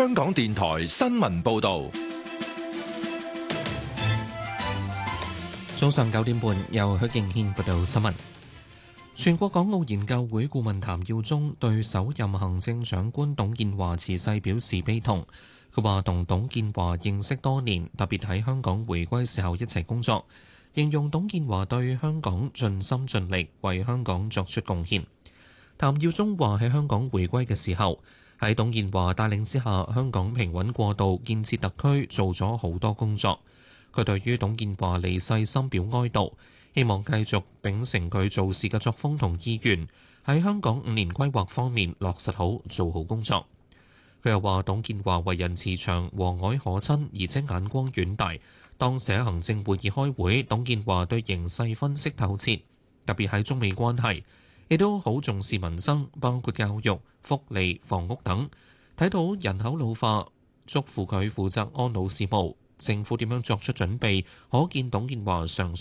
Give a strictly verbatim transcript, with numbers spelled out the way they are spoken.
香港電台新聞報道。 早上九點半，由許敬軒報道新聞。全國港澳研究會顧問譚耀宗對首任行政長官董建華辭世表示悲痛。佢話同董建華認識多年，特別喺香港回歸時候一齊工作，形容董建華對香港盡心盡力，為香港作出貢獻。譚耀宗話喺香港回歸嘅時候，喺董建華帶領之下，香港平穩過渡，建設特區做咗好多工作。佢對於董建華離世深表哀悼，希望繼續秉承佢做事嘅作風同意願，喺香港五年規劃方面落實好，做好工作。佢又話董建華為人慈祥、和藹可親，而且眼光遠大。當時喺行政會議開會，董建華對形勢分析透徹，特別喺中美關係，亦都好重視民生，包括教育、福利、房屋等。睇到人口老化，囑咐佢負責安老事務。政府點樣作出準備，可見董建華常